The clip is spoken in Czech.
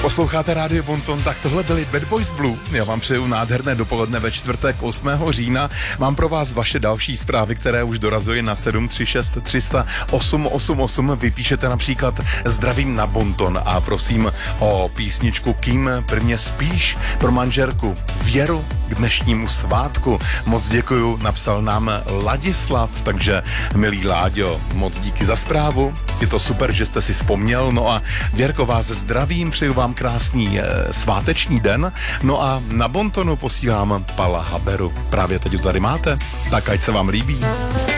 Posloucháte Rádio Bonton, tak tohle byli Bad Boys Blue. Já vám přeju nádherné dopoledne ve čtvrtek 8. října. Mám pro vás vaše další zprávy, které už dorazují na 736 300 888. Vypíšete například zdravím na Bonton a prosím o písničku Kým prvně spíš pro manželku Věru k dnešnímu svátku. Moc děkuju, napsal nám Ladislav, takže milý Láďo, moc díky za zprávu. Je to super, že jste si vzpomněl. No a Věrko, vás zdravím, přeju vám krásný sváteční den. No a na Bontonu posílám Pala Haberu. Právě teď ho tady máte, tak ať se vám líbí.